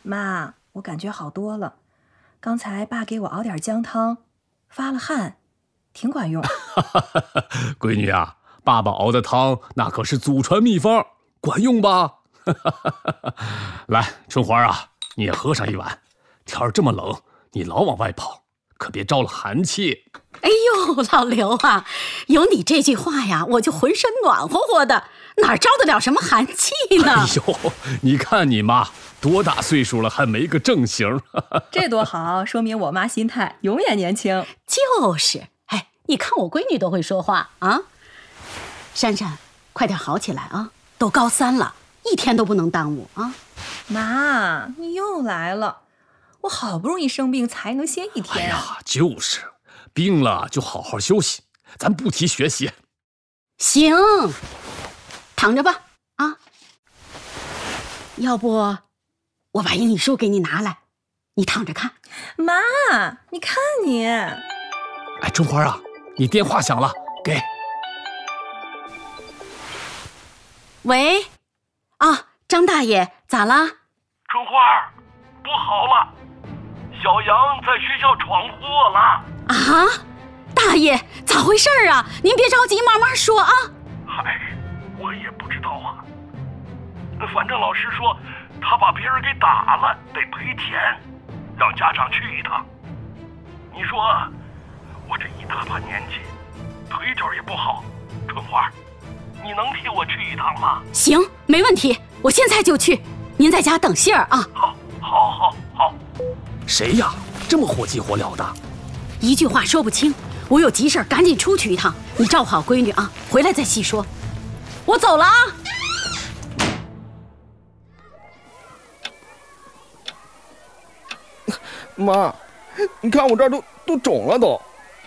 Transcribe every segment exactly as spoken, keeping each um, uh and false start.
妈，我感觉好多了。刚才爸给我熬点姜汤，发了汗，挺管用。 闺女啊，爸爸熬的汤那可是祖传秘方，管用吧？来，春花啊，你也喝上一碗。天儿这么冷，你老往外跑，可别招了寒气。 哎呦，老刘啊，有你这句话呀，我就浑身暖和和的，哪招得了什么寒气呢？ 哎呦，你看你妈多大岁数了，还没个正形。 这多好，说明我妈心态永远年轻。 就是，哎，你看我闺女都会说话啊。珊珊，快点好起来啊，都高三了，一天都不能耽误啊。 妈，你又来了，我好不容易生病才能歇一天。 哎呀，就是，病了就好好休息，咱不提学习。 行，躺着吧啊。要不我把英语书给你拿来，你躺着看。 妈，你看你。 哎，春花啊，你电话响了，给。 喂，啊，张大爷，咋啦？ 春花，不好了，小杨在学校闯祸了。 啊，大爷，咋回事啊？您别着急，慢慢说啊。 嗨，我也不知道啊。反正老师说他把别人给打了，得赔钱，让家长去一趟。你说我这一大把年纪，腿脚也不好，春花，你能替我去一趟吗？ 行，没问题，我现在就去。您在家等信儿啊。 好，好，好，好。 谁呀？这么火急火燎的？ 一句话说不清，我有急事赶紧出去一趟。你照顾好闺女啊，回来再细说。我走了啊。 妈，你看我这儿都都肿了都。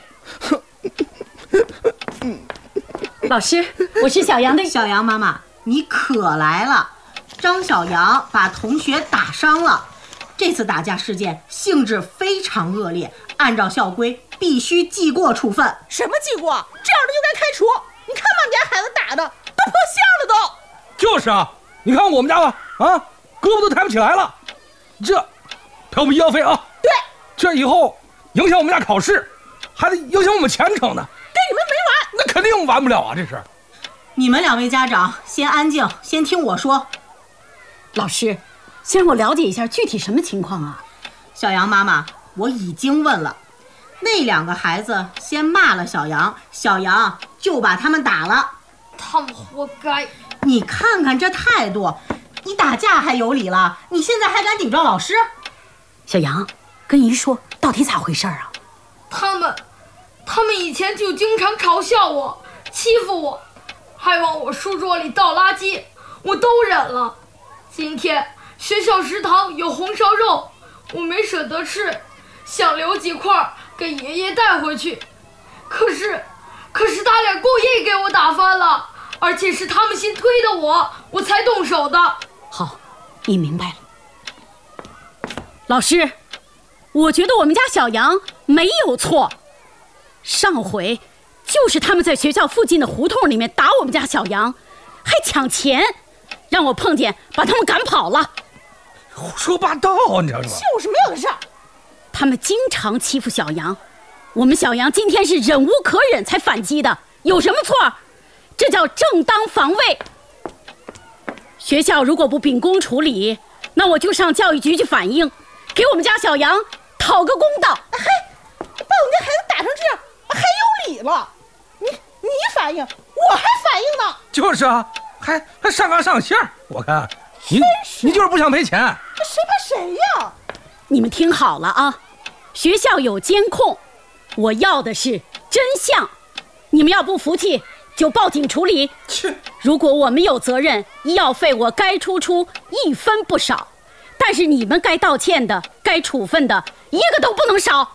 老师，我是小杨的。 小杨妈妈，你可来了。张小杨把同学打伤了，这次打架事件性质非常恶劣，按照校规必须记过处分。 什么记过？这样的就该开除。你看把你家孩子打的都破相了都。 就是啊，你看我们家吧，啊，胳膊都抬不起来了，这赔我们医药费啊。 对， 这以后影响我们家考试，还得影响我们前程呢。 跟你们没完。 那肯定完不了啊，这是。 你们两位家长先安静，先听我说。 老师，先让我了解一下具体什么情况啊？ 小杨妈妈，我已经问了，那两个孩子先骂了小杨，小杨就把他们打了。 他们活该。 你看看这态度，你打架还有理了，你现在还敢顶撞老师？ 小杨，跟姨说到底咋回事啊？ 他们他们以前就经常嘲笑我，欺负我，还往我书桌里倒垃圾，我都忍了。今天学校食堂有红烧肉，我没舍得吃，想留几块给爷爷带回去。可是可是他俩故意给我打翻了，而且是他们先推的我，我才动手的。 好，你明白了。老师，我觉得我们家小杨没有错，上回就是他们在学校附近的胡同里面打我们家小杨，还抢钱，让我碰见把他们赶跑了。 胡说八道，你知道吗？ 就是没有的事儿。 他们经常欺负小杨，我们小杨今天是忍无可忍才反击的，有什么错？这叫正当防卫。学校如果不秉公处理，那我就上教育局去反映，给我们家小杨讨个公道。 嘿，把我们家孩子打成这样，还有理了？你你反应，我还反应呢。 就是啊，还还上纲上线。我看你你就是不想赔钱。 谁怕谁呀？ 你们听好了啊，学校有监控，我要的是真相。你们要不服气，就报警处理。如果我们有责任，医药费我该出出一分不少，但是你们该道歉的、该处分的，一个都不能少。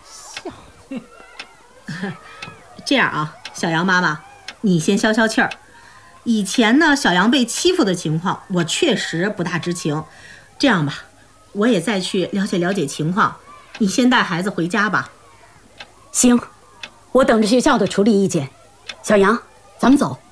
这样啊，小杨妈妈，你先消消气儿。以前呢，小杨被欺负的情况，我确实不大知情。这样吧，我也再去了解了解情况。你先带孩子回家吧。 行，我等着学校的处理意见。小杨，咱们走。